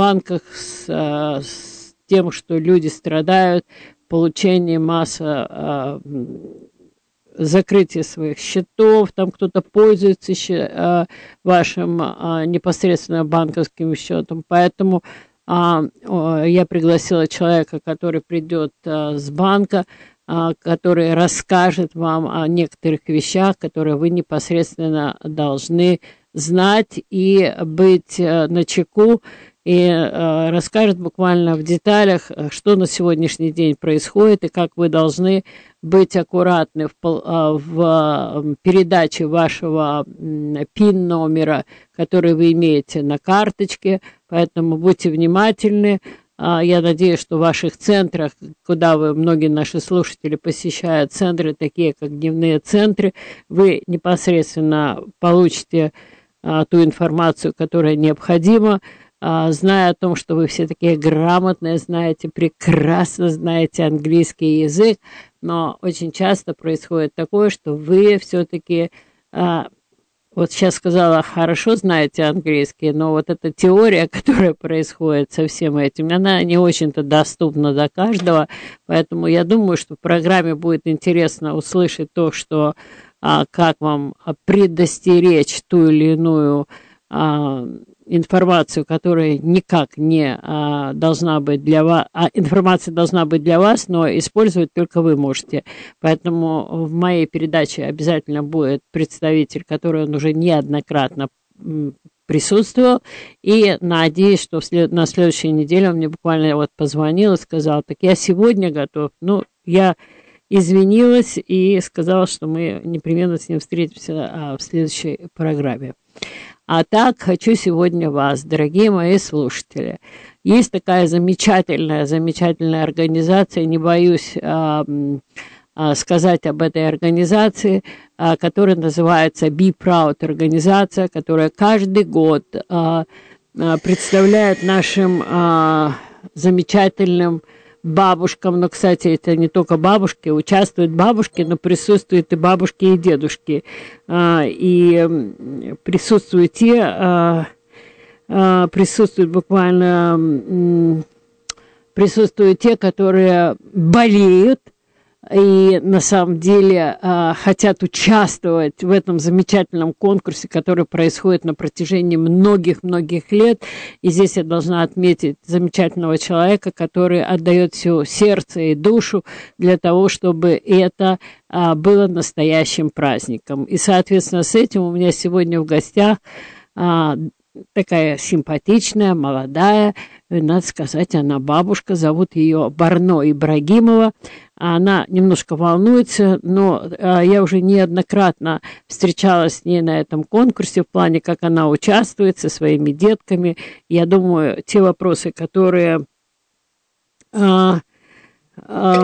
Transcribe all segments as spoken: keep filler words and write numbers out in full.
банках с, с тем, что люди страдают, получение масса закрытие своих счетов, там кто-то пользуется еще, вашим непосредственно банковским счетом. Поэтому я пригласила человека, который придет с банка, который расскажет вам о некоторых вещах, которые вы непосредственно должны знать и быть начеку, и э, расскажет буквально в деталях, что на сегодняшний день происходит и как вы должны быть аккуратны в, в передаче вашего пин-номера, который вы имеете на карточке, поэтому будьте внимательны. Я надеюсь, что в ваших центрах, куда вы, многие наши слушатели посещают центры, такие как дневные центры, вы непосредственно получите а, ту информацию, которая необходима, а, зная о том, что вы все такие грамотные, знаете, прекрасно знаете английский язык, но очень часто происходит такое, что вы все-таки... А, Вот сейчас сказала, хорошо знаете английский, но вот эта теория, которая происходит со всем этим, она не очень-то доступна до каждого, поэтому я думаю, что в программе будет интересно услышать то, что, а, как вам предостеречь ту или иную а, информацию, которая никак не а, должна быть для вас, а информация должна быть для вас, но использовать только вы можете. Поэтому в моей передаче обязательно будет представитель, который он уже неоднократно присутствовал, и надеюсь, что в след... на следующей неделе он мне буквально вот позвонил и сказал, так я сегодня готов. Ну, я извинилась и сказала, что мы непременно с ним встретимся а, в следующей программе. А так, хочу сегодня вас, дорогие мои слушатели, есть такая замечательная, замечательная организация, не боюсь а, а, сказать об этой организации, а, которая называется Be Proud организация, которая каждый год а, а, представляет нашим а, замечательным бабушкам, но, кстати, это не только бабушки, участвуют бабушки, но присутствуют и бабушки, и дедушки, и присутствуют те, присутствуют буквально, присутствуют те, которые болеют, и на самом деле э, хотят участвовать в этом замечательном конкурсе, который происходит на протяжении многих-многих лет. И здесь я должна отметить замечательного человека, который отдает все сердце и душу для того, чтобы это э, было настоящим праздником. И, соответственно, с этим у меня сегодня в гостях э, такая симпатичная, молодая, надо сказать, она бабушка, зовут ее Барно Ибрагимова. Она немножко волнуется, но а, я уже неоднократно встречалась с ней на этом конкурсе в плане, как она участвует со своими детками. Я думаю, те вопросы, которые... А, а,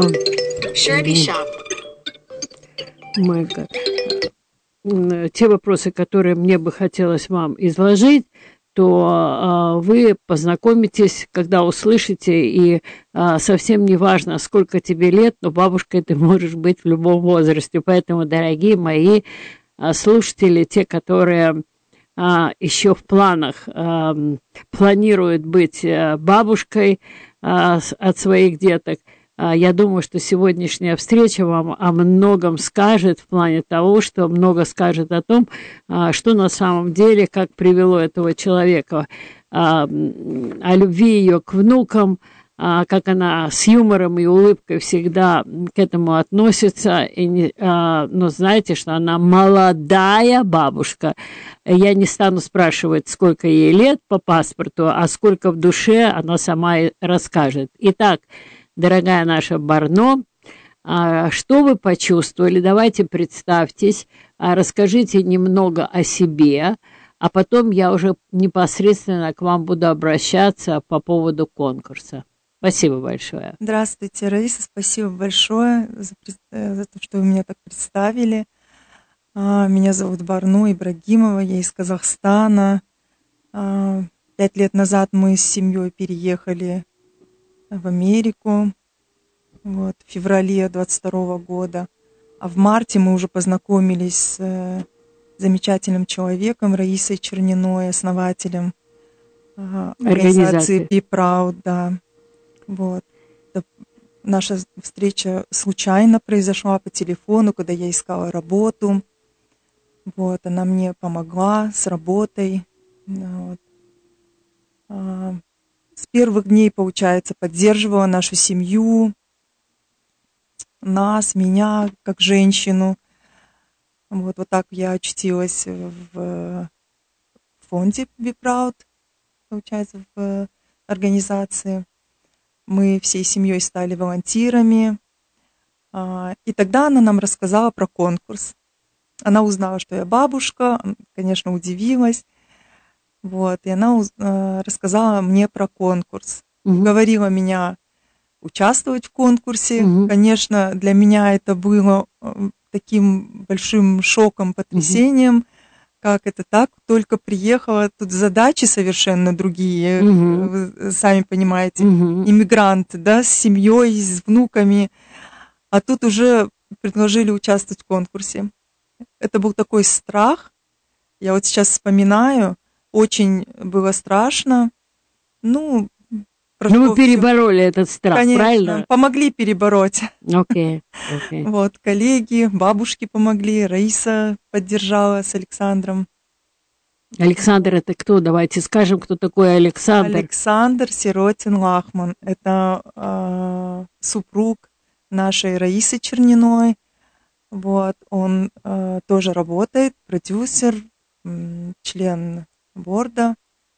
my God. Те вопросы, которые мне бы хотелось вам изложить, то а, вы познакомитесь, когда услышите, и а, совсем не важно, сколько тебе лет, но бабушкой ты можешь быть в любом возрасте. Поэтому, дорогие мои а, слушатели, те, которые а, еще в планах а, планируют быть а, бабушкой а, от своих деток, я думаю, что сегодняшняя встреча вам о многом скажет в плане того, что много скажет о том, что на самом деле, как привело этого человека, о любви ее к внукам, как она с юмором и улыбкой всегда к этому относится. И, но знаете, что она молодая бабушка. Я не стану спрашивать, сколько ей лет по паспорту, а сколько в душе, она сама и расскажет. Итак, дорогая наша Барно, что вы почувствовали? Давайте представьтесь, расскажите немного о себе, а потом я уже непосредственно к вам буду обращаться по поводу конкурса. Спасибо большое. Здравствуйте, Раиса, спасибо большое за, за то, что вы меня так представили. Меня зовут Барно Ибрагимова, я из Казахстана. Пять лет назад мы с семьей переехали в Америку, вот, в феврале двадцать второго года. А в марте мы уже познакомились с замечательным человеком Раисой Черниной, основателем организации Be Proud, да. Вот. Это наша встреча случайно произошла по телефону, когда я искала работу. Вот, она мне помогла с работой. Вот. С первых дней, получается, поддерживала нашу семью, нас, меня, как женщину. Вот, вот так я очутилась в фонде Be Proud, получается, в организации. Мы всей семьей стали волонтерами. И тогда она нам рассказала про конкурс. Она узнала, что я бабушка, конечно, удивилась. Вот, и она рассказала мне про конкурс. Угу. Уговорила меня участвовать в конкурсе. Угу. Конечно, для меня это было таким большим шоком, потрясением. Угу. Как это так? Только приехала, тут задачи совершенно другие, угу. Вы сами понимаете, угу. Иммигранты, да, с семьей, с внуками. А тут уже предложили участвовать в конкурсе. Это был такой страх. Я вот сейчас вспоминаю, очень было страшно. Ну, ну вы перебороли все. Этот страх, конечно, правильно? Помогли перебороть. Окей, okay, okay. Вот, коллеги, бабушки помогли, Раиса поддержала с Александром. Александр это кто? Давайте скажем, кто такой Александр. Александр Сиротин-Лахман. Это э, супруг нашей Раисы Черниной. Вот, он э, тоже работает, продюсер, э, член борда.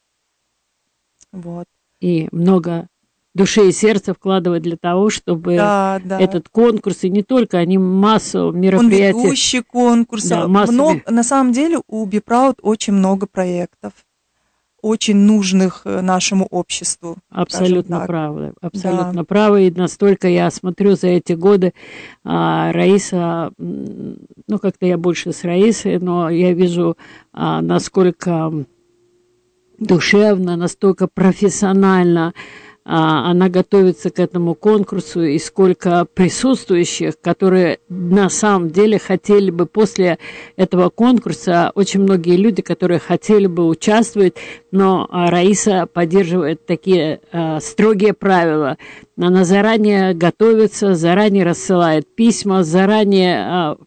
Вот. И много души и сердца вкладывает для того, чтобы да, да. этот конкурс, и не только, они массу мероприятий. Он ведущий конкурса. Да, массу... много, на самом деле у Be Proud очень много проектов, очень нужных нашему обществу. Абсолютно правы, абсолютно да. правы. И настолько я смотрю за эти годы, а, Раиса, ну как-то я больше с Раисой, но я вижу, а, насколько душевно, настолько профессионально а, она готовится к этому конкурсу, и сколько присутствующих, которые на самом деле хотели бы после этого конкурса, очень многие люди, которые хотели бы участвовать, но а, Раиса поддерживает такие а, строгие правила. Она заранее готовится, заранее рассылает письма, заранее... А,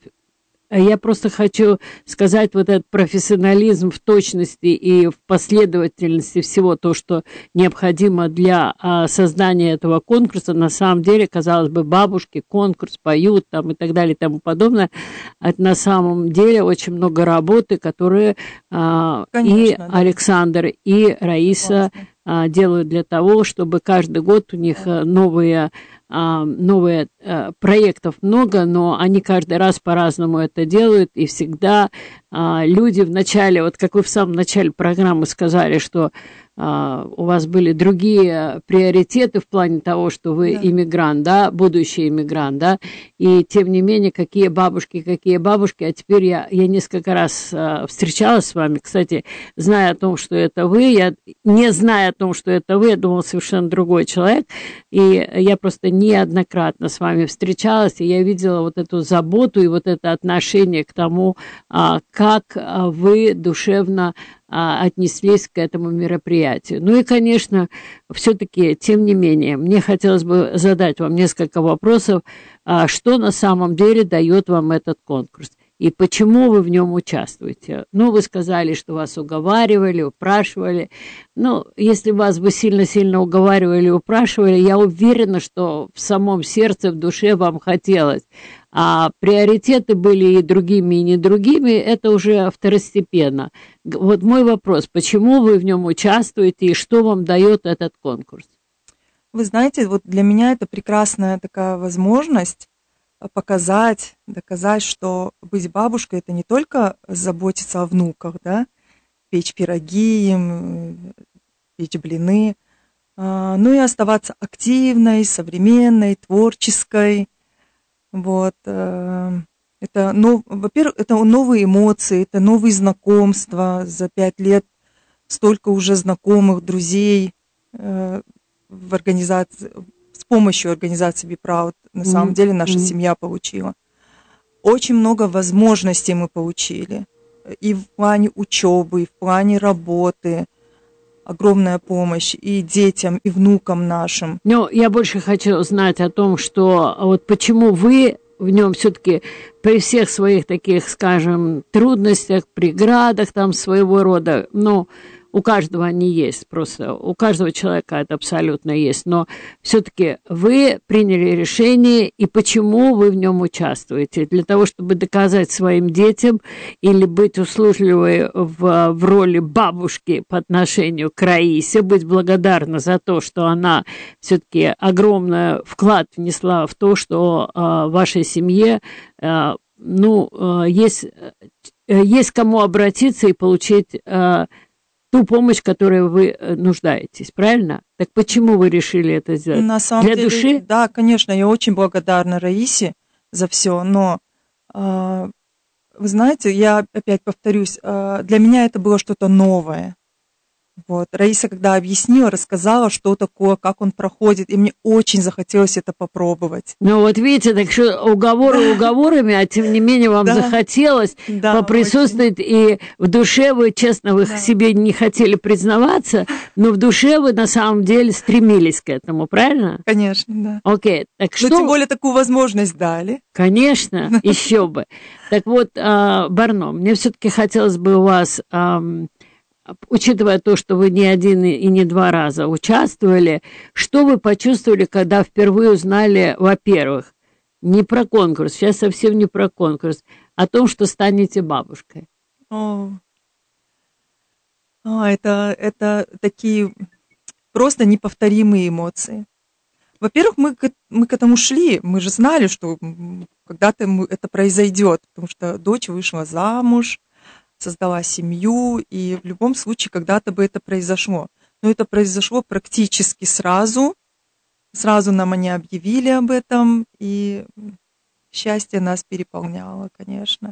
Я просто хочу сказать, вот этот профессионализм в точности и в последовательности всего то, что необходимо для а, создания этого конкурса, на самом деле, казалось бы, бабушки, конкурс, поют там и так далее и тому подобное, это на самом деле очень много работы, которые а, Конечно, и да. Александр, и Раиса а, делают для того, чтобы каждый год у них новые... новые э, проектов много, но они каждый раз по-разному это делают, и всегда э, люди в начале, вот как вы в самом начале программы сказали, что э, у вас были другие приоритеты в плане того, что вы да. иммигрант, да, будущий иммигрант, да, и тем не менее, какие бабушки, какие бабушки, а теперь я, я несколько раз э, встречалась с вами, кстати, зная о том, что это вы, я не зная о том, что это вы, я думала, совершенно другой человек, и я просто неоднократно с вами встречалась, и я видела вот эту заботу и вот это отношение к тому, как вы душевно отнеслись к этому мероприятию. Ну и, конечно, все-таки, тем не менее, мне хотелось бы задать вам несколько вопросов, что на самом деле дает вам этот конкурс. И почему вы в нем участвуете? Ну, вы сказали, что вас уговаривали, упрашивали. Ну, если вас бы сильно-сильно уговаривали, упрашивали, я уверена, что в самом сердце, в душе вам хотелось. А приоритеты были и другими, и не другими, это уже второстепенно. Вот мой вопрос, почему вы в нем участвуете и что вам дает этот конкурс? Вы знаете, вот для меня это прекрасная такая возможность показать, доказать, что быть бабушкой – это не только заботиться о внуках, да, печь пироги, печь блины, но и оставаться активной, современной, творческой. Вот. Это, ну, во-первых, это новые эмоции, это новые знакомства. За пять лет столько уже знакомых, друзей в организации, с помощью организации Be Proud, на mm-hmm. самом деле, наша mm-hmm. семья получила. Очень много возможностей мы получили. И в плане учебы, и в плане работы. огромная помощь и детям, и внукам нашим. Но я больше хочу узнать о том, что вот почему вы в нем все-таки при всех своих таких, скажем, трудностях, преградах там своего рода, ну, у каждого они есть, просто у каждого человека это абсолютно есть, но все-таки вы приняли решение, и почему вы в нем участвуете? Для того, чтобы доказать своим детям или быть услужливой в, в роли бабушки по отношению к Раисе, быть благодарна за то, что она все-таки огромный вклад внесла в то, что э, в вашей семье э, ну, э, есть, э, есть кому обратиться и получить э, ту помощь, которой вы нуждаетесь, правильно? Так почему вы решили это сделать? На самом Для деле, души? Да, конечно, я очень благодарна Раисе за все, но э, вы знаете, я опять повторюсь, э, для меня это было что-то новое. Вот. Раиса, когда объяснила, рассказала, что такое, как он проходит, и мне очень захотелось это попробовать. Ну вот видите, так что уговоры уговорами, а тем не менее вам Да. захотелось Да, поприсутствовать, очень. И в душе вы, честно, вы Да. себе не хотели признаваться, но в душе вы на самом деле стремились к этому, правильно? Конечно, да. Окей, так что... Но тем более такую возможность дали. Конечно, еще бы. Так вот, Барно, мне все-таки хотелось бы у вас... Учитывая то, что вы не один и не два раза участвовали, что вы почувствовали, когда впервые узнали, во-первых, не про конкурс, сейчас совсем не про конкурс, о том, что станете бабушкой? О, а, это, это такие просто неповторимые эмоции. Во-первых, мы к, мы к этому шли, мы же знали, что когда-то это произойдет, потому что дочь вышла замуж, создала семью, и в любом случае когда-то бы это произошло. Но это произошло практически сразу. Сразу нам они объявили об этом, и счастье нас переполняло, конечно.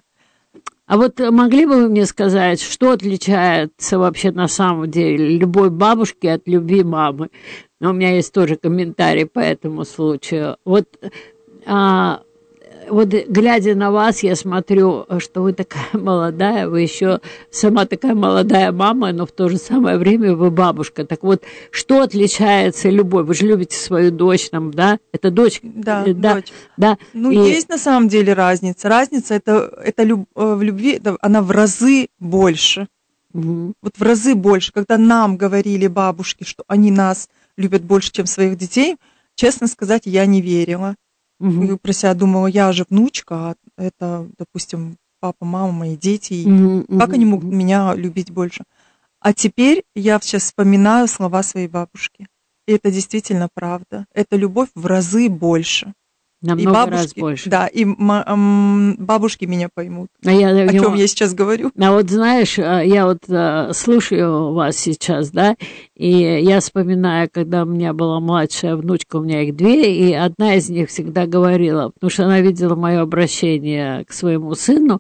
А вот могли бы вы мне сказать, что отличается вообще на самом деле любой бабушки от любви мамы? Но у меня есть тоже комментарий по этому случаю. Вот... А... Вот глядя на вас, я смотрю, что вы такая молодая, вы еще сама такая молодая мама, но в то же самое время вы бабушка. Так вот, что отличается любой? Вы же любите свою дочь, там, да? Это дочь? Да, да, дочь. Да. Ну, И... есть на самом деле разница. Разница это, это люб... в любви, это, она в разы больше. Угу. Вот в разы больше. Когда нам говорили бабушки, что они нас любят больше, чем своих детей, честно сказать, я не верила. Угу. И про себя думала, я же внучка, а это, допустим, папа, мама, мои дети. Угу. Как они могут меня любить больше? А теперь я сейчас вспоминаю слова своей бабушки. И это действительно правда. Это любовь в разы больше. Намного и бабушки, раз больше. Да, и м- бабушки меня поймут. А я, о него... чем я сейчас говорю. А вот знаешь, я вот слушаю вас сейчас, да, и я вспоминаю, когда у меня была младшая внучка, у меня их две, и одна из них всегда говорила, потому что она видела мое обращение к своему сыну,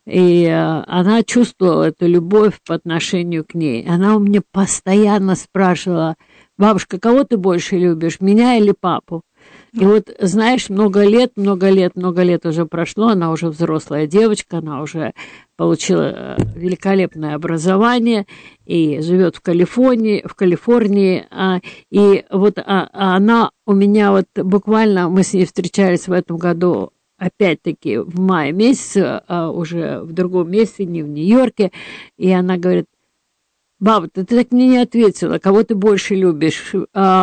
и она чувствовала эту любовь по отношению к ней. Она у меня постоянно спрашивала: бабушка, кого ты больше любишь, меня или папу? И вот, знаешь, много лет, много лет, много лет уже прошло, она уже взрослая девочка, она уже получила великолепное образование и живет в Калифорнии, в Калифорнии, и вот она у меня вот буквально, мы с ней встречались в этом году, опять-таки в мае месяце, уже в другом месте, не в Нью-Йорке, и она говорит: баба, ты, ты так мне не ответила, кого ты больше любишь,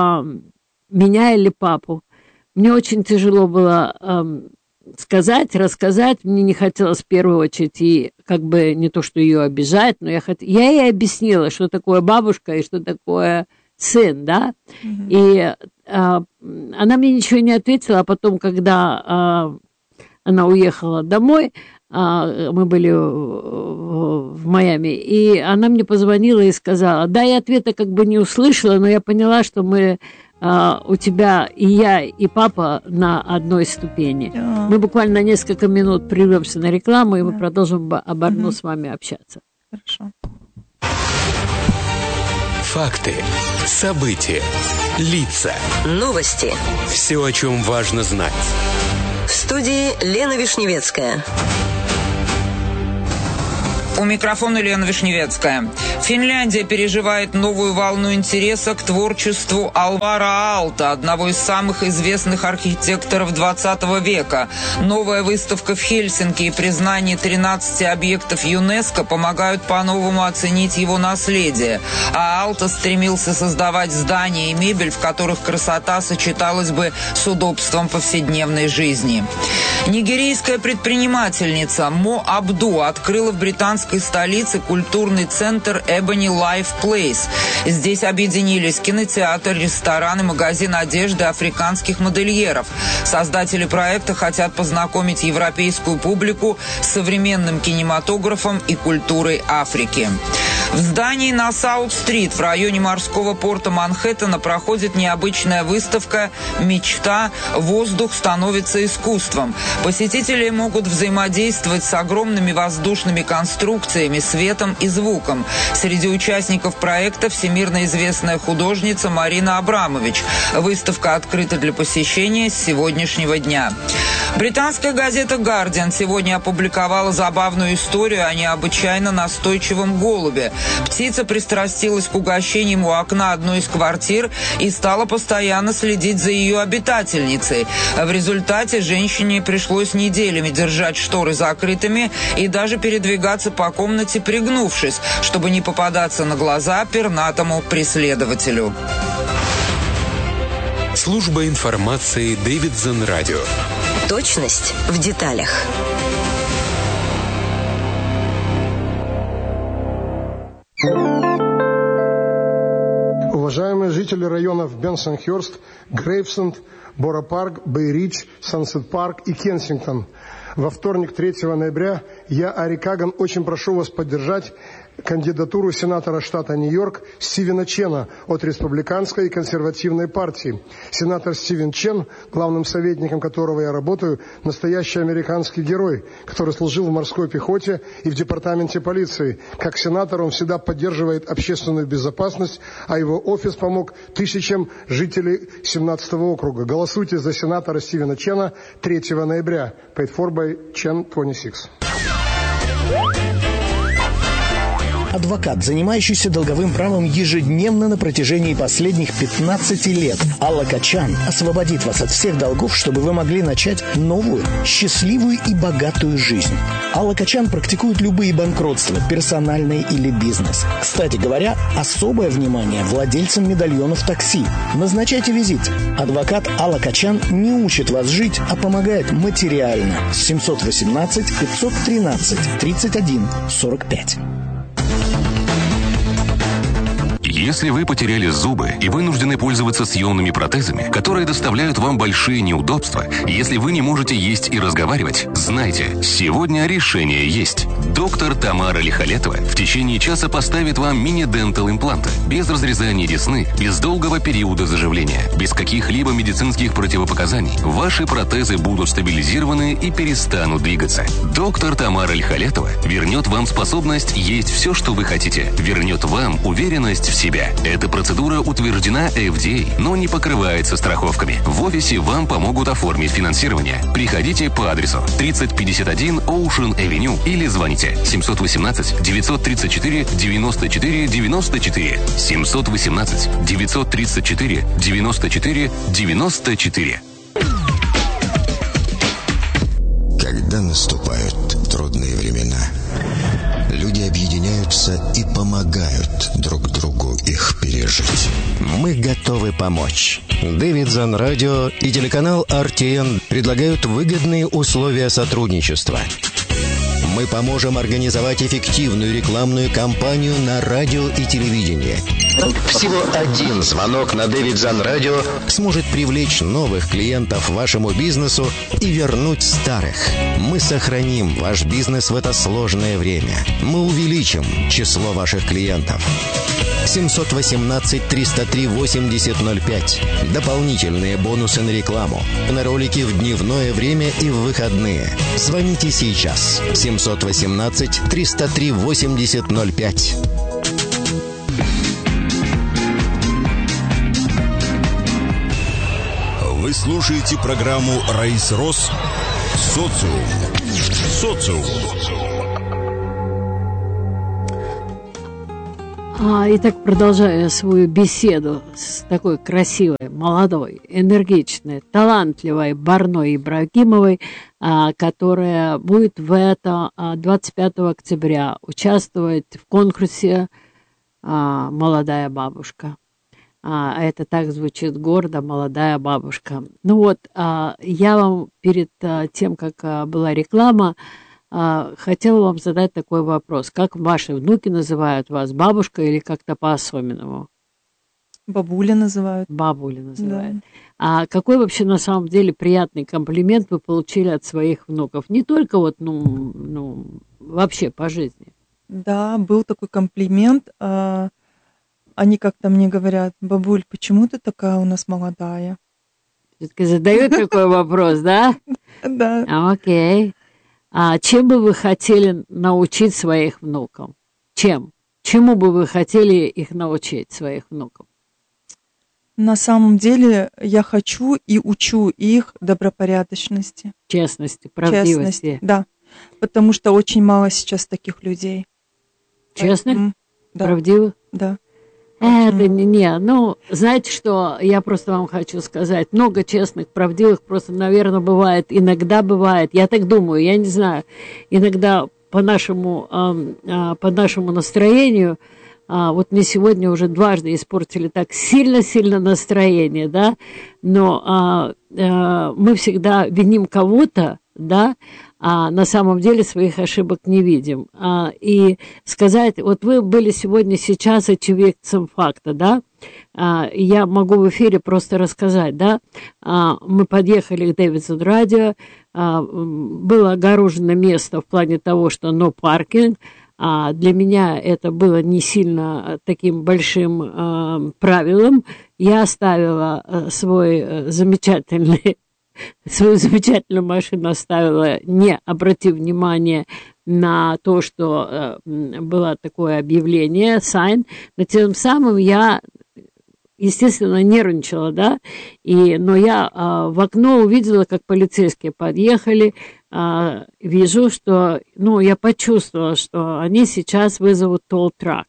меня или папу? Мне очень тяжело было эм, сказать, рассказать. Мне не хотелось в первую очередь и как бы не то, что ее обижать, но я, хот... я ей объяснила, что такое бабушка и что такое сын, да. Mm-hmm. И э, она мне ничего не ответила, а потом, когда э, она уехала домой, э, мы были в, в Майами, и она мне позвонила и сказала: да, я ответа как бы не услышала, но я поняла, что мы... Uh, у тебя и я, и папа на одной ступени. Yeah. Мы буквально на несколько минут прервемся на рекламу, и yeah. мы продолжим о Барно mm-hmm. с вами общаться. Хорошо. Факты, события, лица, новости. Все, о чем важно знать. В студии Лена Вишневецкая. У микрофона Лена Вишневецкая. Финляндия переживает новую волну интереса к творчеству Алвара Aalto, одного из самых известных архитекторов двадцатого века. Новая выставка в Хельсинки и признание тринадцати объектов ЮНЕСКО помогают по-новому оценить его наследие. А Aalto стремился создавать здания и мебель, в которых красота сочеталась бы с удобством повседневной жизни. Нигерийская предпринимательница Мо Абду открыла в британской столице культурный центр Ebony Life Place. Здесь объединились кинотеатр, ресторан и магазин одежды африканских модельеров. Создатели проекта хотят познакомить европейскую публику с современным кинематографом и культурой Африки. В здании на Саут-стрит в районе морского порта Манхэттена проходит необычная выставка «Мечта. Воздух становится искусством». Посетители могут взаимодействовать с огромными воздушными конструкциями, светом и звуком. Среди участников проекта всемирно известная художница Марина Абрамович. Выставка открыта для посещения с сегодняшнего дня. Британская газета «Гардиан» сегодня опубликовала забавную историю о необычайно настойчивом голубе. Птица пристрастилась к угощениям у окна одной из квартир и стала постоянно следить за ее обитательницей. В результате женщине пришлось неделями держать шторы закрытыми и даже передвигаться по комнате, пригнувшись, чтобы не попадаться на глаза пернатому преследователю. Служба информации Davidson Radio. Точность в деталях. Уважаемые жители районов Бенсон-Хёрст, Грейвсенд, Бора-Парк, Бэй-Ридж, Сансет-Парк и Кенсингтон. Во вторник, третьего ноября, я, Ари Каган, очень прошу вас поддержать кандидатуру сенатора штата Нью-Йорк Стивена Чена от республиканской и консервативной партии. Сенатор Стивен Чен, главным советником которого я работаю, настоящий американский герой, который служил в морской пехоте и в департаменте полиции. Как сенатор он всегда поддерживает общественную безопасность, а его офис помог тысячам жителей семнадцатого округа. Голосуйте за сенатора Стивена Чена третьего ноября. Paid for by Chen двадцать шесть. Адвокат, занимающийся долговым правом ежедневно на протяжении последних пятнадцати лет. Алла Качан освободит вас от всех долгов, чтобы вы могли начать новую, счастливую и богатую жизнь. Алла Качан практикует любые банкротства, персональные или бизнес. Кстати говоря, особое внимание владельцам медальонов такси. Назначайте визит. Адвокат Алла Качан не учит вас жить, а помогает материально. семьсот восемнадцать пятьсот тринадцать тридцать один сорок пять. Если вы потеряли зубы и вынуждены пользоваться съемными протезами, которые доставляют вам большие неудобства, если вы не можете есть и разговаривать, знайте, сегодня решение есть. Доктор Тамара Лихолетова в течение часа поставит вам мини-дентал импланты, без разрезания десны, без долгого периода заживления, без каких-либо медицинских противопоказаний. Ваши протезы будут стабилизированы и перестанут двигаться. Доктор Тамара Лихолетова вернет вам способность есть все, что вы хотите, вернет вам уверенность в себе. Эта процедура утверждена эф ди эй, но не покрывается страховками. В офисе вам помогут оформить финансирование. Приходите по адресу тридцать пятьдесят один Ocean Avenue или звоните семьсот восемнадцать девятьсот тридцать четыре девяносто четыре девяносто четыре семьсот восемнадцать девятьсот тридцать четыре девяносто четыре девяносто четыре. Когда наступают трудные времена, люди объединяются и помогают друг другу их пережить. Мы готовы помочь. Davidson Radio и телеканал ар ти эн предлагают выгодные условия сотрудничества. Мы поможем организовать эффективную рекламную кампанию на радио и телевидении. Всего один звонок на Davidson Radio сможет привлечь новых клиентов вашему бизнесу и вернуть старых. Мы сохраним ваш бизнес в это сложное время. Мы увеличим число ваших клиентов. семьсот восемнадцать триста три восемьдесят ноль пять. Дополнительные бонусы на рекламу, на ролики в дневное время и в выходные. Звоните сейчас. семьсот восемнадцать триста три восемьдесят ноль пять. Вы слушаете программу «Раис Рос. Социум». Социум. Итак, продолжая свою беседу с такой красивой, молодой, энергичной, талантливой Барной Ибрагимовой, которая будет в это двадцать пятого октября участвовать в конкурсе «Молодая бабушка». Это так звучит гордо, молодая бабушка. Ну вот, я вам перед тем, как была реклама, хотела вам задать такой вопрос. Как ваши внуки называют вас? Бабушка или как-то по-особенному? Бабуля называют. Бабуля называют. Да. А какой вообще на самом деле приятный комплимент вы получили от своих внуков? Не только вот, ну, ну вообще по жизни. Да, был такой комплимент. Они как-то мне говорят: бабуль, почему ты такая у нас молодая? Все-таки задают такой вопрос, да? Да. Окей. А чем бы вы хотели научить своих внуков? Чем? Чему бы вы хотели их научить, своих внуков? На самом деле я хочу и учу их добропорядочности. Честности, правдивости. Честности, да. Потому что очень мало сейчас таких людей. Честных? Поэтому, да. Правдивых? Да. Это не, не, ну, знаете, что я просто вам хочу сказать, много честных, правдивых просто, наверное, бывает, иногда бывает, я так думаю, я не знаю, иногда по нашему, э, по нашему настроению, э, вот мне сегодня уже дважды испортили так сильно-сильно настроение, да, но э, э, мы всегда виним кого-то, да, а на самом деле своих ошибок не видим. А, и сказать, вот вы были сегодня сейчас очевидцем факта, да, а, я могу в эфире просто рассказать, да, а, мы подъехали к Дэвидсон радио, а, было огорожено место в плане того, что no parking, а для меня это было не сильно таким большим а, правилом, я оставила а, свой а, замечательный свою замечательную машину оставила, не обратив внимания на то, что э, было такое объявление, сайн, но тем самым я, естественно, нервничала, да, и, но я э, в окно увидела, как полицейские подъехали, э, вижу, что, ну, я почувствовала, что они сейчас вызовут толл-трак.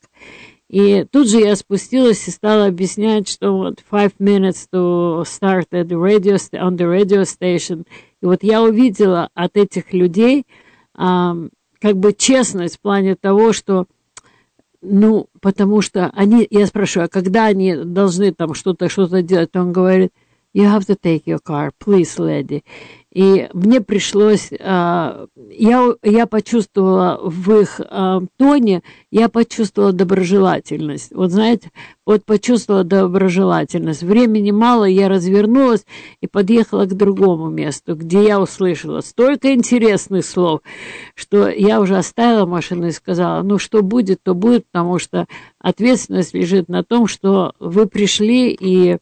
И тут же я спустилась и стала объяснять, что вот five minutes to start at the radio, on the radio station. И вот я увидела от этих людей а, как бы честность в плане того, что, ну, потому что они, я спрашиваю, а когда они должны там что-то, что-то делать, то он говорит: you have to take your car, please, lady. И мне пришлось, я, я почувствовала в их тоне, я почувствовала доброжелательность. Вот знаете, вот почувствовала доброжелательность. Времени мало, я развернулась и подъехала к другому месту, где я услышала столько интересных слов, что я уже оставила машину и сказала: ну, что будет, то будет, потому что ответственность лежит на том, что вы пришли и...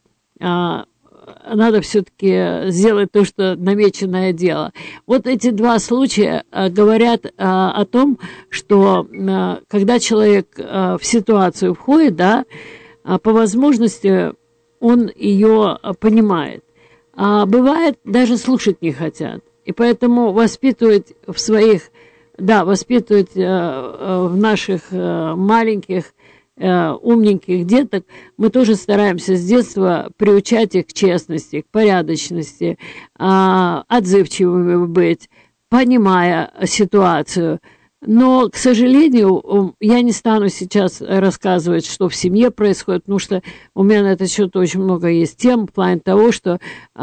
надо все-таки сделать то, что намеченное дело. Вот эти два случая говорят о том, что когда человек в ситуацию входит, да, по возможности он ее понимает. А бывает, даже слушать не хотят. И поэтому воспитывать в своих, да, воспитывать в наших маленьких умненьких деток, мы тоже стараемся с детства приучать их к честности, к порядочности, отзывчивыми быть, понимая ситуацию. Но, к сожалению, я не стану сейчас рассказывать, что в семье происходит, потому что у меня на этот счет очень много есть тем, в плане того, что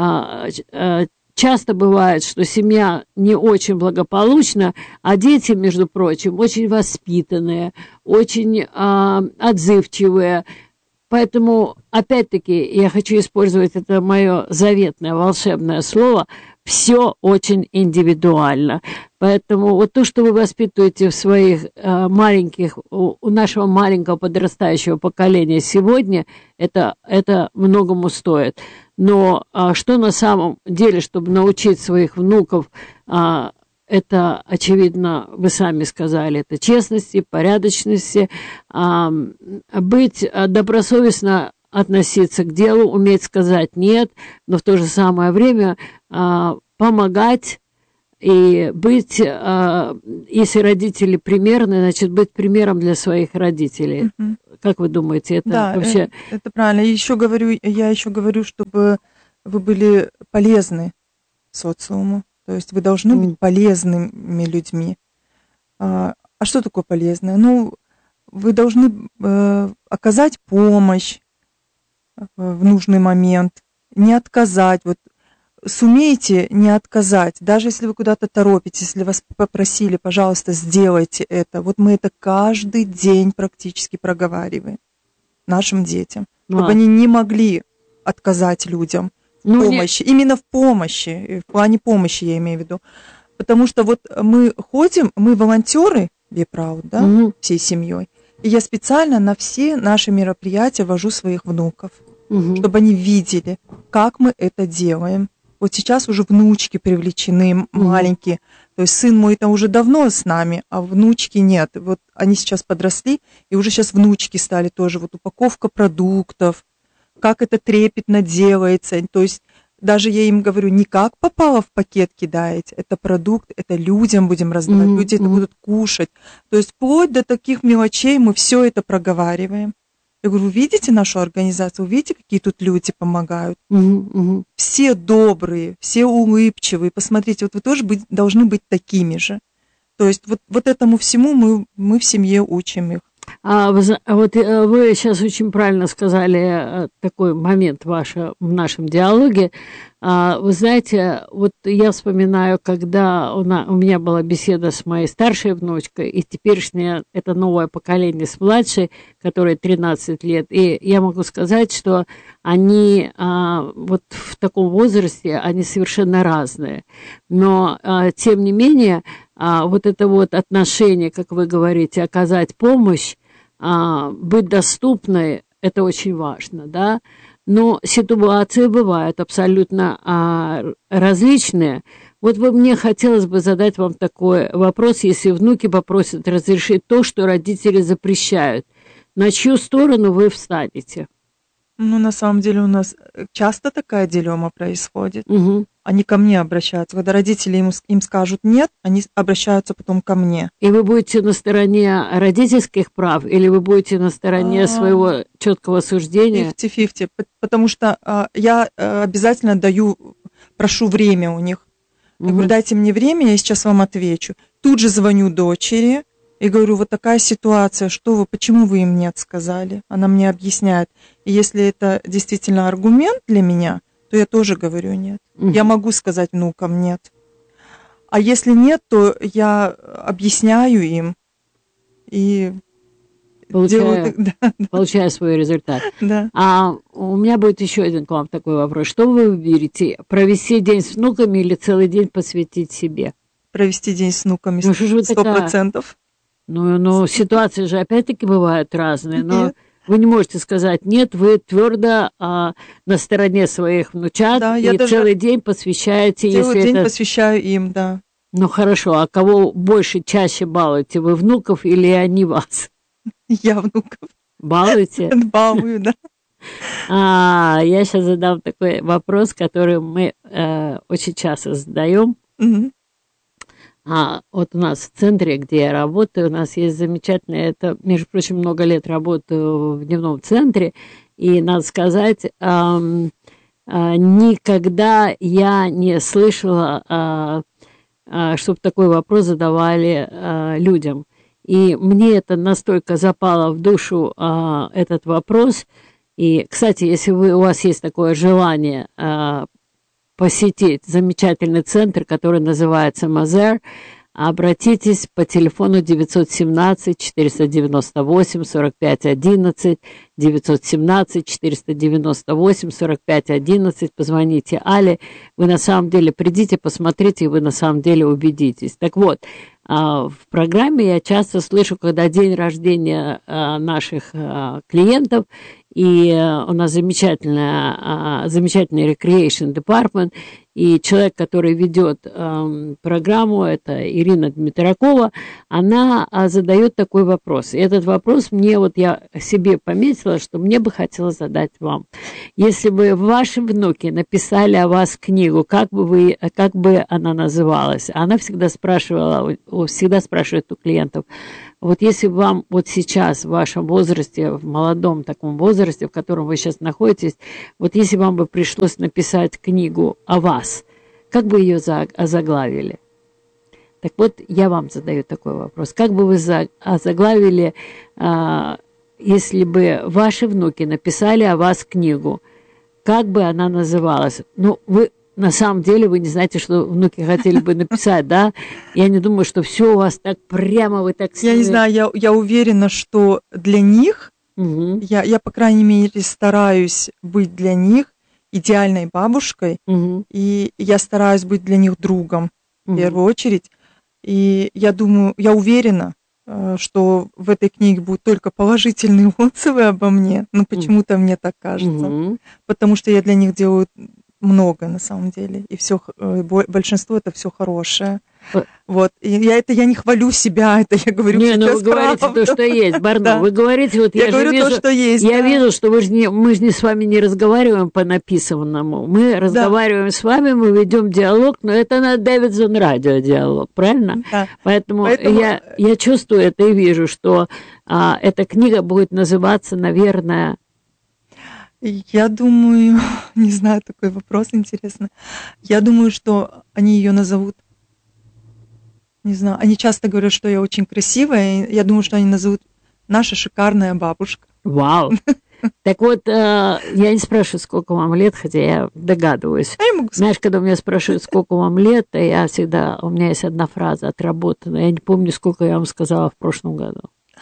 часто бывает, что семья не очень благополучна, а дети, между прочим, очень воспитанные, очень э, отзывчивые. Поэтому, опять-таки, я хочу использовать это мое заветное волшебное слово: все очень индивидуально. Поэтому вот то, что вы воспитываете в своих э, маленьких, у, у нашего маленького подрастающего поколения сегодня, это, это многому стоит. Но а, что на самом деле, чтобы научить своих внуков, а, это, очевидно, вы сами сказали, это честности, порядочности, а, быть добросовестно относиться к делу, уметь сказать «нет», но в то же самое время а, помогать и быть, а, если родители примерны, значит, быть примером для своих родителей. Mm-hmm. Как вы думаете, это да, вообще... Это, это правильно. И еще говорю, я еще говорю, чтобы вы были полезны социуму. То есть вы должны mm. быть полезными людьми. А, а что такое полезное? Ну, вы должны э, оказать помощь в нужный момент, не отказать. Вот сумейте не отказать, даже если вы куда-то торопитесь, если вас попросили, пожалуйста, сделайте это. Вот мы это каждый день практически проговариваем нашим детям, ну, чтобы а... они не могли отказать людям в ну, помощи, не... именно в помощи, в плане помощи я имею в виду. Потому что вот мы ходим, мы волонтеры, Be-Proud, да, угу. всей семьей, и я специально на все наши мероприятия вожу своих внуков, угу. чтобы они видели, как мы это делаем. Вот сейчас уже внучки привлечены, mm-hmm. маленькие. То есть сын мой там уже давно с нами, а внучки нет. Вот они сейчас подросли, и уже сейчас внучки стали тоже. Вот упаковка продуктов, как это трепетно делается. То есть даже я им говорю, не как попало в пакет кидаете, это продукт, это людям будем раздавать, mm-hmm. люди это будут кушать. То есть вплоть до таких мелочей мы все это проговариваем. Я говорю, вы видите нашу организацию, вы видите, какие тут люди помогают? Угу, угу. Все добрые, все улыбчивые. Посмотрите, вот вы тоже быть, должны быть такими же. То есть вот, вот этому всему мы, мы в семье учим их. А вы, вот вы сейчас очень правильно сказали такой момент ваш, в нашем диалоге. Вы знаете, вот я вспоминаю, когда у, на, у меня была беседа с моей старшей внучкой, и теперешнее это новое поколение с младшей, которой тринадцать лет, и я могу сказать, что они вот в таком возрасте, они совершенно разные. Но, тем не менее, вот это вот отношение, как вы говорите, оказать помощь, быть доступной, это очень важно, да. Но ситуации бывают абсолютно а, различные. Вот вы, мне хотелось бы задать вам такой вопрос, если внуки попросят разрешить то, что родители запрещают. На чью сторону вы встанете? Ну, на самом деле у нас часто такая дилемма происходит. Угу. Они ко мне обращаются. Когда родители им, им скажут «нет», они обращаются потом ко мне. И вы будете на стороне родительских прав или вы будете на стороне а, своего четкого суждения? пятьдесят на пятьдесят, потому что а, я а, обязательно даю, прошу время у них. Я угу. говорю, дайте мне время, я сейчас вам отвечу. Тут же звоню дочери и говорю, вот такая ситуация, что вы, почему вы им нет сказали? Она мне объясняет. И если это действительно аргумент для меня, то я тоже говорю нет. Угу. Я могу сказать внукам нет. А если нет, то я объясняю им и получаю, делаю, да, получаю свой результат. Да. А у меня будет еще один к вам такой вопрос. Что вы выберете? Провести день с внуками или целый день посвятить себе? Провести день с внуками ну, сто процентов. Ну, ну, ситуации же опять-таки бывают разные, но... Нет. Вы не можете сказать нет, вы твердо а, на стороне своих внучат, да, и целый день посвящаете... Целый если день это... посвящаю им, да. Ну хорошо, а кого больше, чаще балуете, вы внуков или они вас? Я внуков. Балуете? Балую, да. А, я сейчас задам такой вопрос, который мы э, очень часто задаем. Угу. А вот у нас в центре, где я работаю, у нас есть замечательное, это, между прочим, много лет работаю в дневном центре, и, надо сказать, эм, э, никогда я не слышала, э, э, чтобы такой вопрос задавали э, людям. И мне это настолько запало в душу, э, этот вопрос. И, кстати, если вы, у вас есть такое желание э, посетить замечательный центр, который называется Мазер, обратитесь по телефону девятьсот семнадцать четыреста девяносто восемь сорок пять одиннадцать, девятьсот семнадцать четыреста девяносто восемь сорок пять одиннадцать, позвоните Але, вы на самом деле придите, посмотрите, и вы на самом деле убедитесь. Так вот, в программе я часто слышу, когда день рождения наших клиентов, и у нас замечательная, замечательный recreation department, И человек, который ведет э, программу, это Ирина Дмитракова, она а, задает такой вопрос. И этот вопрос мне, вот я себе пометила, что мне бы хотелось задать вам. Если бы ваши внуки написали о вас книгу, как бы, вы, как бы она называлась? Она всегда спрашивала, всегда спрашивает у клиентов, вот если вам вот сейчас в вашем возрасте, в молодом таком возрасте, в котором вы сейчас находитесь, вот если вам бы пришлось написать книгу о вас, как бы ее озаглавили? Так вот, я вам задаю такой вопрос. Как бы вы озаглавили, если бы ваши внуки написали о вас книгу, как бы она называлась? Ну, вы... На самом деле вы не знаете, что внуки хотели бы написать, да? Я не думаю, что все у вас так прямо, вы так... Я не знаю, я, я уверена, что для них, угу. я, я, по крайней мере, стараюсь быть для них идеальной бабушкой, угу. и я стараюсь быть для них другом, угу. в первую очередь. И я думаю, я уверена, что в этой книге будут только положительные отзывы обо мне, но почему-то угу. мне так кажется, угу. потому что я для них делаю... много на самом деле, и все, большинство это все хорошее. Вот. И я это я не хвалю себя, это я говорю не, сейчас ну вы говорите правду. То, что есть, Барно. Да. Вы говорите, вот я, я говорю вижу, то, что есть. Я да. вижу, что вы же не, мы же не с вами не разговариваем по написанному. Мы да. разговариваем с вами, мы ведем диалог, но это на Дэвидсон радио диалог, правильно? Да. Поэтому, Поэтому я, я чувствую это и вижу, что а, эта книга будет называться, наверное... Я думаю, не знаю, такой вопрос интересный. Я думаю, что они ее назовут, не знаю, они часто говорят, что я очень красивая, и я думаю, что они назовут «Наша шикарная бабушка». Вау! Так вот, я не спрашиваю, сколько вам лет, хотя я догадываюсь. Я могу... Знаешь, когда у меня спрашивают, сколько вам лет, я всегда, у меня есть одна фраза отработана, я не помню, сколько я вам сказала в прошлом году.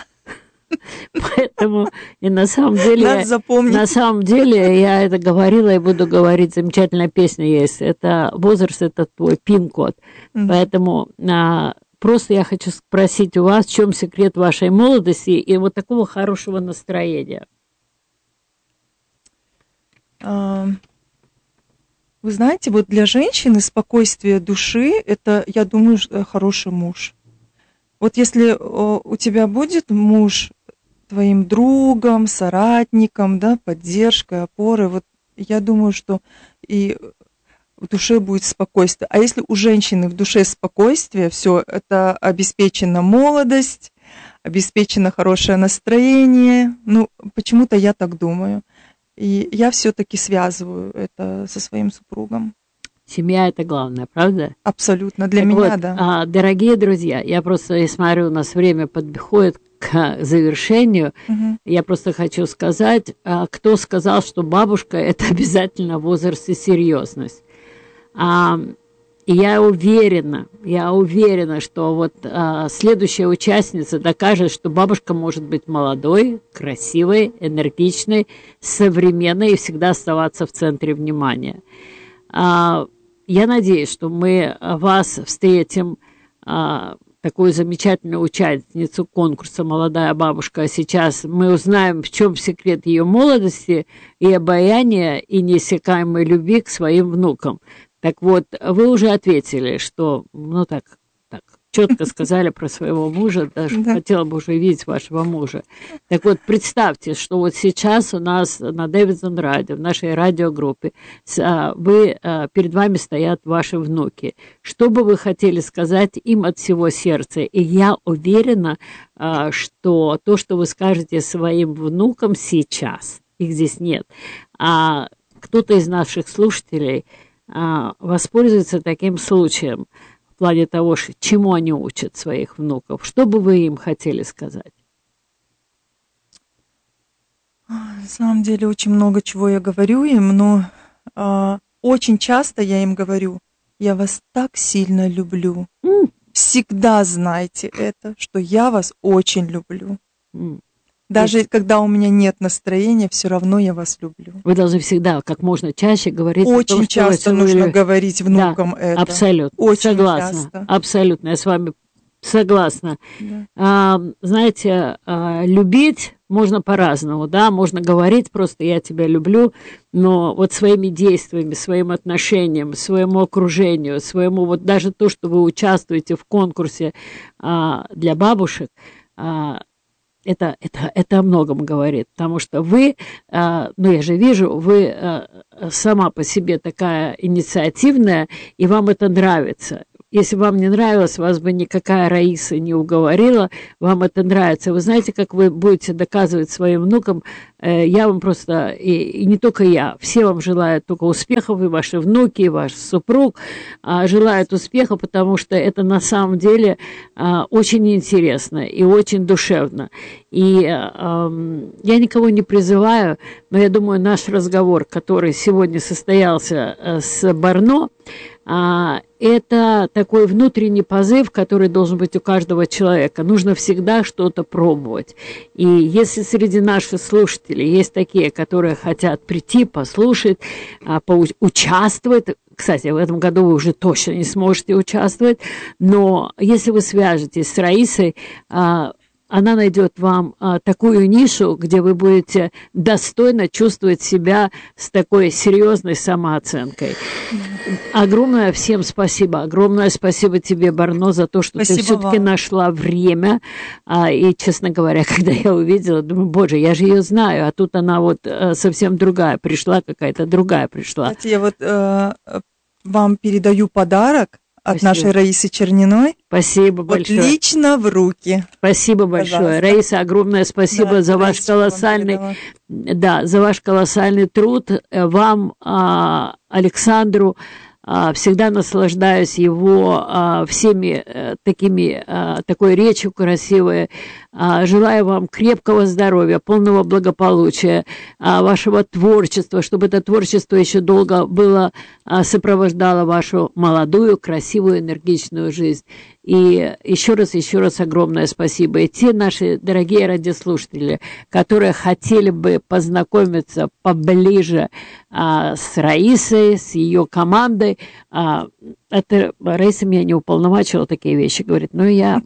Поэтому и на самом деле, на самом деле я это говорила и буду говорить. Замечательная песня есть. Это возраст, это твой пин-код. Mm-hmm. Поэтому а, просто я хочу спросить у вас, в чем секрет вашей молодости и вот такого хорошего настроения. А, вы знаете, вот для женщины спокойствие души это, я думаю, хороший муж. Вот если у тебя будет муж твоим другом, соратником, да, поддержкой, опорой, вот я думаю, что и в душе будет спокойствие. А если у женщины в душе спокойствие, все, это обеспечена молодость, обеспечено хорошее настроение, ну, почему-то я так думаю. И я все-таки связываю это со своим супругом. Семья – это главное, правда? Абсолютно, для так меня, вот, да. Дорогие друзья, я просто, я смотрю, у нас время подходит к завершению. Угу. Я просто хочу сказать, кто сказал, что бабушка – это обязательно возраст и серьезность. И я уверена, я уверена, что вот следующая участница докажет, что бабушка может быть молодой, красивой, энергичной, современной и всегда оставаться в центре внимания. Я надеюсь, что мы вас встретим, а, такую замечательную участницу конкурса «Молодая бабушка». А сейчас мы узнаем, в чем секрет ее молодости и обаяния, и неиссякаемой любви к своим внукам. Так вот, вы уже ответили, что, ну так, так четко сказали про своего мужа, даже да. хотела бы уже видеть вашего мужа. Так вот, представьте, что вот сейчас у нас на Дэвидсон радио, в нашей радиогруппе, вы, перед вами стоят ваши внуки. Что бы вы хотели сказать им от всего сердца? И я уверена, что то, что вы скажете своим внукам сейчас, их здесь нет, а кто-то из наших слушателей воспользуется таким случаем, в плане того, чему они учат своих внуков. Что бы вы им хотели сказать? На самом деле очень много чего я говорю им, но э, очень часто я им говорю, я вас так сильно люблю. Mm. Всегда знайте это, что я вас очень люблю. Mm. Даже Есть. Когда у меня нет настроения, все равно я вас люблю. Вы должны всегда как можно чаще говорить. Очень том, часто что нужно вы... говорить внукам да, это. Абсолютно. Очень Согласна. часто. Абсолютно. Я с вами Согласна. Да. А, знаете, а, любить можно по-разному, да, можно говорить просто «я тебя люблю», но вот своими действиями, своим отношением, своему окружению, своему, вот даже то, что вы участвуете в конкурсе а, для бабушек, а, это, это, это о многом говорит, потому что вы, а, ну я же вижу, вы а, сама по себе такая инициативная, и вам это нравится. Если вам не нравилось, вас бы никакая Раиса не уговорила, вам это нравится. Вы знаете, как вы будете доказывать своим внукам, э, я вам просто, и, и не только я, все вам желают только успехов, и ваши внуки, и ваш супруг э, желают успеха, потому что это на самом деле э, очень интересно и очень душевно. И э, э, я никого не призываю, но я думаю, наш разговор, который сегодня состоялся э, с Барно, А, это такой внутренний позыв, который должен быть у каждого человека. Нужно всегда что-то пробовать. И если среди наших слушателей есть такие, которые хотят прийти, послушать, а, поучаствовать, кстати, в этом году вы уже точно не сможете участвовать, но если вы свяжетесь с Раисой, а, она найдет вам а, такую нишу, где вы будете достойно чувствовать себя с такой серьезной самооценкой. Огромное всем спасибо. Огромное спасибо тебе, Барно, за то, что спасибо ты все-таки нашла время. А, и, честно говоря, когда я увидела, думаю, боже, я же ее знаю, а тут она вот а, совсем другая пришла, какая-то другая пришла. Кстати, я вот э, вам передаю подарок от Спасибо. Нашей Раисы Черниной. Спасибо вот большое. Лично в руки. Спасибо большое. Пожалуйста. Раиса, огромное спасибо да, за ваш колоссальный, да, за ваш колоссальный труд. Вам, Александру, всегда наслаждаюсь его всеми такими, такой речью красивой. Желаю вам крепкого здоровья, полного благополучия, вашего творчества, чтобы это творчество еще долго было, сопровождало вашу молодую, красивую, энергичную жизнь. И еще раз, еще раз огромное спасибо. И те наши дорогие радиослушатели, которые хотели бы познакомиться поближе а, с Раисой, с ее командой, а, это Раиса меня не уполномочила такие вещи, говорит, ну я,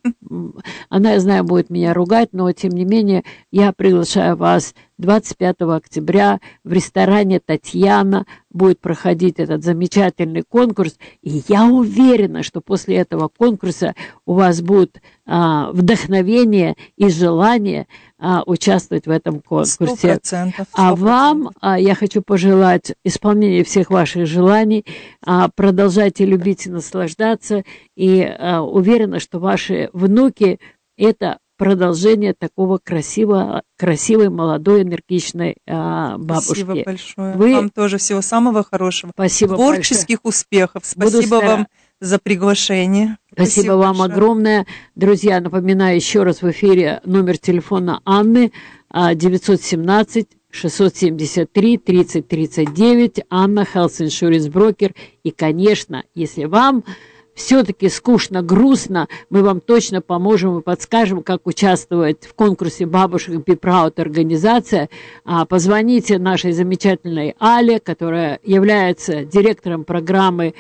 она, я знаю, будет меня ругать, но тем не менее я приглашаю вас двадцать пятого октября в ресторане «Татьяна» будет проходить этот замечательный конкурс, и я уверена, что после этого конкурса у вас будет а, вдохновение и желание а, участвовать в этом конкурсе. сто процентов, сто процентов. А вам а, я хочу пожелать исполнения всех ваших желаний, а, продолжайте любить и наслаждаться, и а, уверена, что ваши внуки – это продолжение такого красивого, красивой, молодой, энергичной а, бабушки. Спасибо большое. Вы... Вам тоже всего самого хорошего. Спасибо Творческих большое. Успехов. Спасибо Буду вам за приглашение. Спасибо, Спасибо вам большое. Огромное. Друзья, напоминаю еще раз в эфире номер телефона Анны девятьсот семнадцать шестьсот семьдесят три тридцать тридцать девять. Анна, Health Insurance Broker. И, конечно, если вам все-таки скучно, грустно, мы вам точно поможем и подскажем, как участвовать в конкурсе бабушек Be Proud организация. Позвоните нашей замечательной Але, которая является директором программы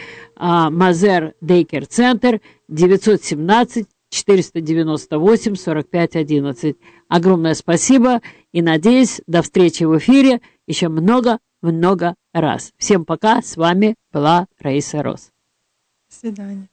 Мазер Дейкер Центр, девятьсот семнадцать четыреста девяносто восемь сорок пять одиннадцать. Огромное спасибо и, надеюсь, до встречи в эфире еще много-много раз. Всем пока, с вами была Раиса Рос. До свидания.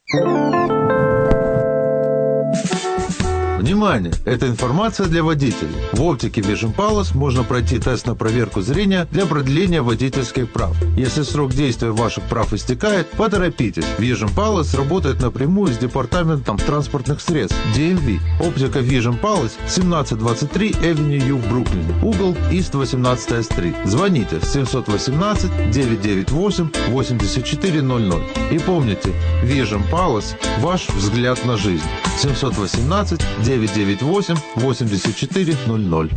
Внимание! Это информация для водителей. В оптике Vision Palace можно пройти тест на проверку зрения для продления водительских прав. Если срок действия ваших прав истекает, поторопитесь. Vision Palace работает напрямую с департаментом транспортных средств ди эм ви. Оптика Vision Palace семнадцать двадцать три Avenue U в Бруклине. Угол East восемнадцатая стрит. Звоните семьсот восемнадцать девятьсот девяносто восемь восемьдесят четыре ноль ноль. И помните, Vision Palace – ваш взгляд на жизнь. семьсот восемнадцать девятьсот девяносто восемь восемьдесят четыре ноль ноль.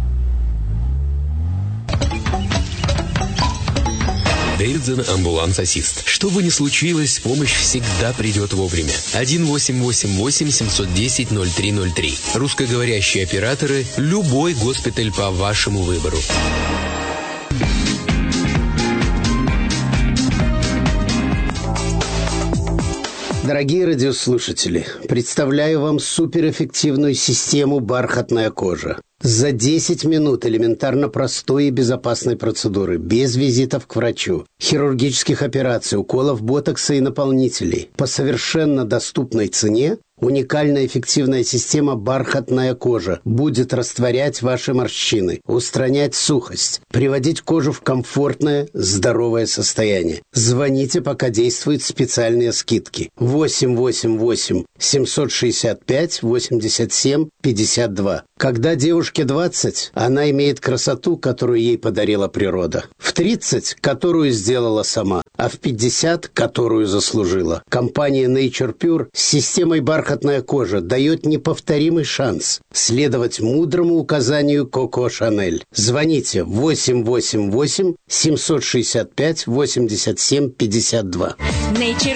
Дэвидсон Ambulance Assist. Что бы ни случилось, помощь всегда придет вовремя. один восемь восемь восемь семь один ноль ноль три ноль три. Русскоговорящие операторы. Любой госпиталь по вашему выбору. Дорогие радиослушатели, представляю вам суперэффективную систему «Бархатная кожа». За десять минут элементарно простой и безопасной процедуры, без визитов к врачу, хирургических операций, уколов ботокса и наполнителей, по совершенно доступной цене, уникальная эффективная система «Бархатная кожа» будет растворять ваши морщины, устранять сухость, приводить кожу в комфортное, здоровое состояние. Звоните, пока действуют специальные скидки. восемь восемь восемь семьсот шестьдесят пять восемьдесят семь пятьдесят два. Когда девушке двадцать, она имеет красоту, которую ей подарила природа. В тридцать, которую сделала сама, а в пятьдесят, которую заслужила. Компания Nature Pure с системой «Бархатная кожа» дает неповторимый шанс следовать мудрому указанию Коко Шанель. Звоните восемь восемь восемь семьсот шестьдесят пять восемьдесят семь пятьдесят два. Nature